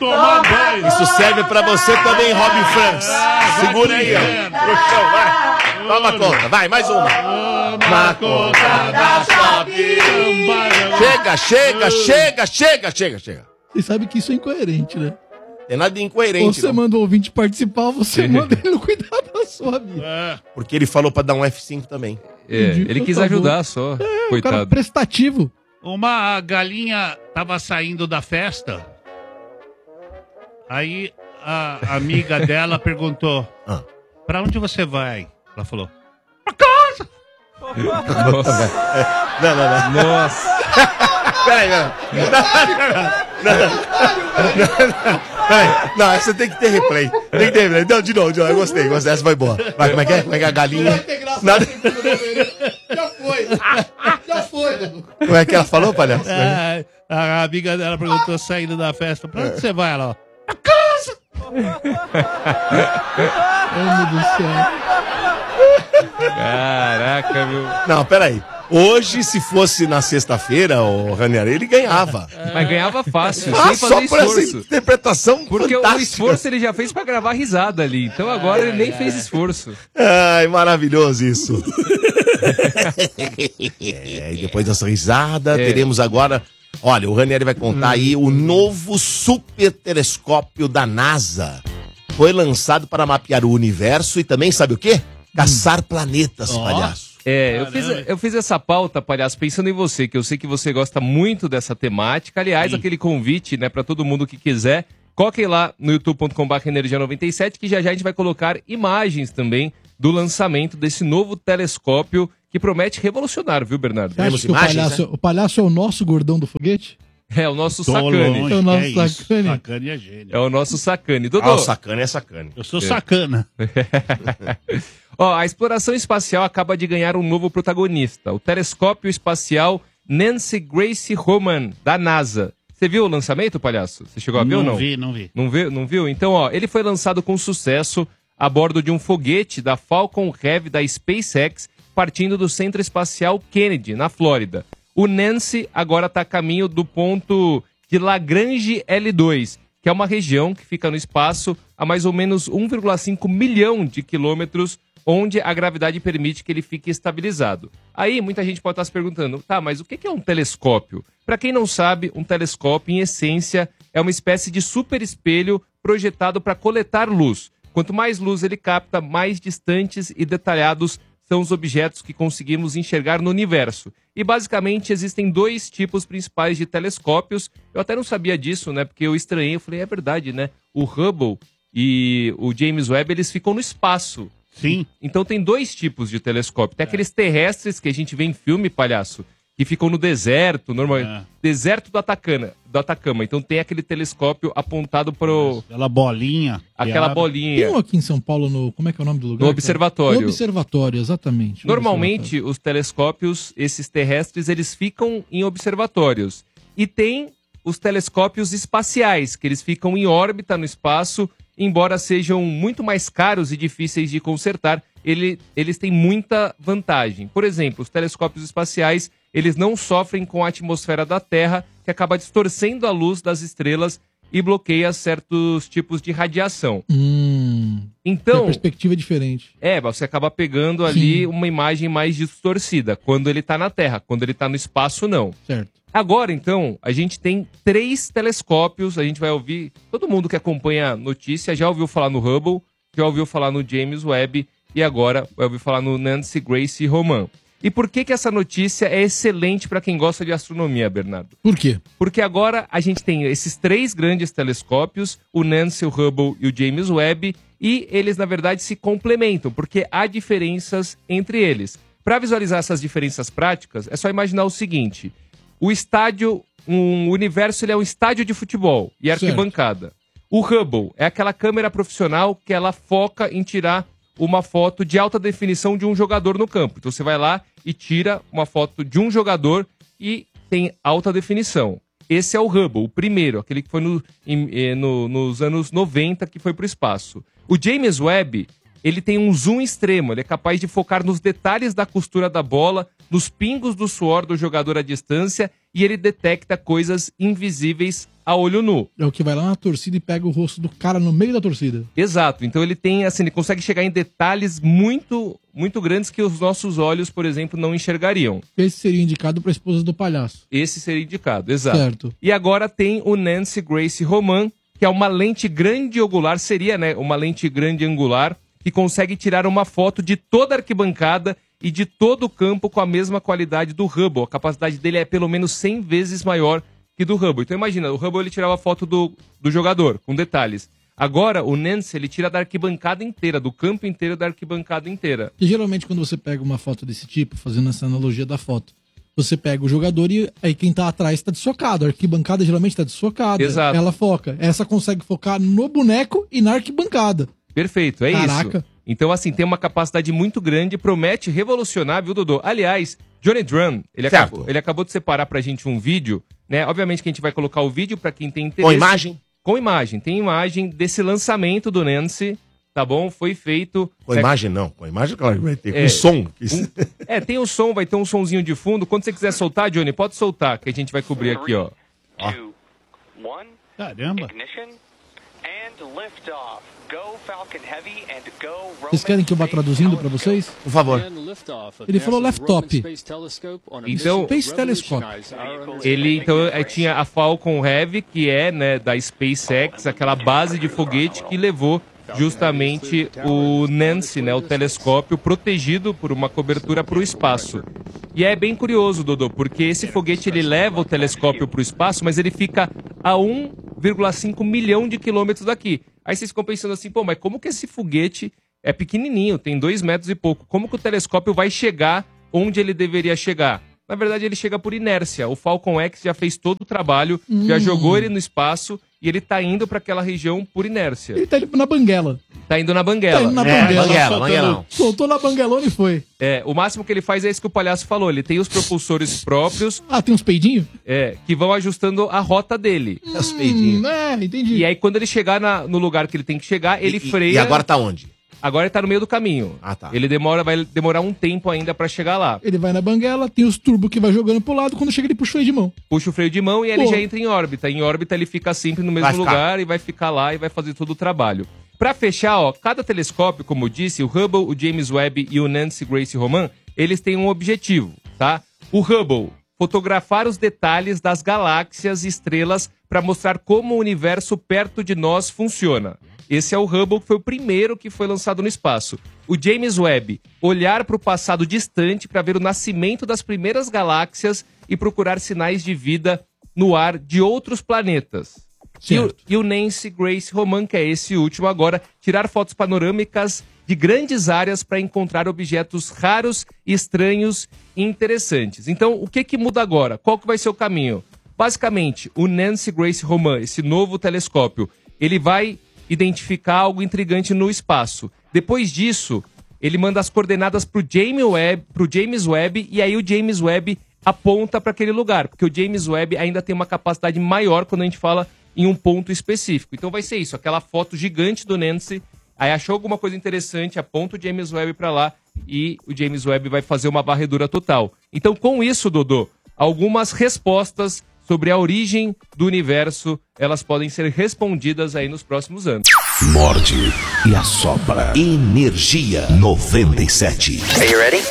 tomar banho. Isso serve pra você também, Robin Franks. Segura aí, ó. No chão, vai. Toma conta, vai, mais uma. Na conta da sua vida. Chega. Você sabe que isso é incoerente, né? Tem nada de incoerente. Você manda o ouvinte participar, você manda ele cuidar da sua vida. Porque ele falou pra dar um F5 também. Ele quis ajudar só. O cara prestativo. Uma galinha tava saindo da festa. Aí a amiga dela perguntou: pra onde você vai? Ela falou: pra casa! Nossa. Não. Nossa. Peraí. Não, essa tem que ter replay. Não, de novo. Eu gostei. Essa vai boa. Vai, como é que é a galinha? Nada. Já foi. Como é que ela falou, palhaço? A amiga dela perguntou, saindo da festa: pra onde você vai? Ela: pra casa! Meu Deus do céu. Caraca, meu. Não, peraí. Hoje, se fosse na sexta-feira, o Ranieri, ele ganhava. Mas ganhava fácil, sem Só fazer por essa esforço. interpretação Porque fantástica. o esforço ele já fez pra gravar risada ali. Então agora ele nem fez esforço. Ai, maravilhoso isso. E depois dessa risada, teremos agora... Olha, o Ranieri vai contar aí o novo super telescópio da NASA. Foi lançado para mapear o universo e também, sabe o quê? Caçar planetas, palhaço. Eu fiz essa pauta, palhaço, pensando em você, que eu sei que você gosta muito dessa temática. Aliás, aquele convite, né, para todo mundo que quiser, coloquem lá no youtube.com/energia97, que já a gente vai colocar imagens também do lançamento desse novo telescópio que promete revolucionar, viu, Bernardo? Você acha que o palhaço é o nosso gordão do foguete? É o nosso sacane. É o nosso sacane. Sacane é gênio. É o nosso sacane. Dodô. O sacane é sacane. Eu sou sacana. Ó, a exploração espacial acaba de ganhar um novo protagonista, o telescópio espacial Nancy Grace Roman, da NASA. Você viu o lançamento, palhaço? Você chegou a ver ou não? Não vi. Não viu? Então, ó, ele foi lançado com sucesso a bordo de um foguete da Falcon Heavy da SpaceX, partindo do Centro Espacial Kennedy, na Flórida. O Nancy agora está a caminho do ponto de Lagrange L2, que é uma região que fica no espaço a mais ou menos 1,5 milhão de quilômetros, onde a gravidade permite que ele fique estabilizado. Aí muita gente pode estar se perguntando, tá, mas o que é um telescópio? Para quem não sabe, um telescópio, em essência, é uma espécie de super espelho projetado para coletar luz. Quanto mais luz ele capta, mais distantes e detalhados são os objetos que conseguimos enxergar no universo. E basicamente existem dois tipos principais de telescópios. Eu até não sabia disso, né? Porque eu estranhei, eu falei, é verdade, né? O Hubble e o James Webb, eles ficam no espaço. Sim. Então tem dois tipos de telescópio. Tem aqueles terrestres que a gente vê em filme, palhaço, que ficam no deserto, normalmente. Deserto do Atacama. Então tem aquele telescópio apontado pro... Aquela bolinha. Aquela bolinha. Tem um aqui em São Paulo, no... Como é que é o nome do lugar? No Observatório. No Observatório, exatamente. Normalmente, os telescópios, esses terrestres, eles ficam em observatórios. E tem os telescópios espaciais, que eles ficam em órbita no espaço, embora sejam muito mais caros e difíceis de consertar, eles têm muita vantagem. Por exemplo, os telescópios espaciais, eles não sofrem com a atmosfera da Terra, que acaba distorcendo a luz das estrelas e bloqueia certos tipos de radiação. Então, a perspectiva é diferente. Você acaba pegando ali uma imagem mais distorcida, quando ele está na Terra. Quando ele está no espaço, não. Certo. Agora, então, a gente tem 3 telescópios, a gente vai ouvir, todo mundo que acompanha a notícia já ouviu falar no Hubble, já ouviu falar no James Webb e agora vai ouvir falar no Nancy Grace Roman. E por que essa notícia é excelente para quem gosta de astronomia, Bernardo? Por quê? Porque agora a gente tem esses 3 grandes telescópios, o Nancy, o Hubble e o James Webb, e eles, na verdade, se complementam, porque há diferenças entre eles. Para visualizar essas diferenças práticas, é só imaginar o seguinte: o universo ele é um estádio de futebol e arquibancada. O Hubble é aquela câmera profissional que ela foca em tirar uma foto de alta definição de um jogador no campo. Então você vai lá e tira uma foto de um jogador e tem alta definição. Esse é o Hubble, o primeiro, aquele que foi nos anos 90 que foi para o espaço. O James Webb, ele tem um zoom extremo, ele é capaz de focar nos detalhes da costura da bola, nos pingos do suor do jogador à distância, e ele detecta coisas invisíveis a olho nu. É o que vai lá na torcida e pega o rosto do cara no meio da torcida. Exato. Então ele tem, assim, ele consegue chegar em detalhes muito, muito grandes que os nossos olhos, por exemplo, não enxergariam. Esse seria indicado pra esposa do palhaço. Esse seria indicado, exato. Certo. E agora tem o Nancy Grace Roman, que é uma lente grande angular, seria, né, uma lente grande angular, que consegue tirar uma foto de toda a arquibancada e de todo o campo com a mesma qualidade do Hubble. A capacidade dele é pelo menos 100 vezes maior que do Hubble. Então imagina, o Hubble ele tirava a foto do jogador, com detalhes. Agora, o Nancy, ele tira da arquibancada inteira, do campo inteiro, da arquibancada inteira. E geralmente quando você pega uma foto desse tipo, fazendo essa analogia da foto, você pega o jogador e aí quem tá atrás tá desfocado. A arquibancada geralmente tá desfocada. Exato. Ela foca. Essa consegue focar no boneco e na arquibancada. Perfeito, é Caraca. isso. Então, assim, tem uma capacidade muito grande, promete revolucionar, viu, Dodô? Aliás, Johnny Drum, ele acabou de separar pra gente um vídeo, né? Obviamente que a gente vai colocar o vídeo pra quem tem interesse. Com imagem? Com imagem. Tem imagem desse lançamento do Nancy, tá bom? Foi feito... Com imagem não, com imagem claro que vai ter, com som. Tem o som, vai ter um sonzinho de fundo. Quando você quiser soltar, Johnny, pode soltar, que a gente vai cobrir aqui, ó. Caramba. Vocês querem que eu vá traduzindo pra vocês? Por favor. Ele falou laptop. Então, Space Telescope. Ele tinha a Falcon Heavy, que é, né, da SpaceX, aquela base de foguete que levou justamente o Nancy, né, o telescópio, protegido por uma cobertura para o espaço. E é bem curioso, Dodô, porque esse foguete ele leva o telescópio para o espaço, mas ele fica a 1,5 milhão de quilômetros daqui. Aí vocês ficam pensando assim, pô, mas como que esse foguete é pequenininho, tem 2 metros e pouco, como que o telescópio vai chegar onde ele deveria chegar? Na verdade, ele chega por inércia. O Falcon X já fez todo o trabalho, já jogou ele no espaço e ele tá indo para aquela região por inércia. Ele tá indo na banguela. Tá indo na banguela. Tá indo na banguela. Soltou na banguelona e foi. O máximo que ele faz é isso que o palhaço falou. Ele tem os propulsores próprios. Ah, tem uns peidinhos? Que vão ajustando a rota dele. Os peidinhos. Entendi. E aí, quando ele chegar no lugar que ele tem que chegar, ele freia. E agora tá onde? Agora ele tá no meio do caminho. Ah, tá. Ele vai demorar um tempo ainda pra chegar lá. Ele vai na banguela, tem os turbos que vai jogando pro lado, quando chega ele puxa o freio de mão. Puxa o freio de mão e ele já entra em órbita. Em órbita ele fica sempre no mesmo lugar e vai ficar lá e vai fazer todo o trabalho. Pra fechar, ó, cada telescópio, como eu disse, o Hubble, o James Webb e o Nancy Grace Roman, eles têm um objetivo, tá? O Hubble, fotografar os detalhes das galáxias e estrelas para mostrar como o universo perto de nós funciona. Esse é o Hubble, que foi o primeiro que foi lançado no espaço. O James Webb, olhar para o passado distante para ver o nascimento das primeiras galáxias e procurar sinais de vida no ar de outros planetas. E o Nancy Grace Roman, que é esse último agora, tirar fotos panorâmicas de grandes áreas para encontrar objetos raros, estranhos e interessantes. Então, o que muda agora? Qual que vai ser o caminho? Basicamente, o Nancy Grace Roman, esse novo telescópio, ele vai identificar algo intrigante no espaço. Depois disso, ele manda as coordenadas pro James Webb e aí o James Webb aponta para aquele lugar, porque o James Webb ainda tem uma capacidade maior quando a gente fala em um ponto específico. Então vai ser isso, aquela foto gigante do Nancy, aí achou alguma coisa interessante, aponta o James Webb para lá e o James Webb vai fazer uma varredura total. Então com isso, Dodô, algumas respostas sobre a origem do universo, elas podem ser respondidas aí nos próximos anos. Morde e assopra. Energia 97. Are you ready?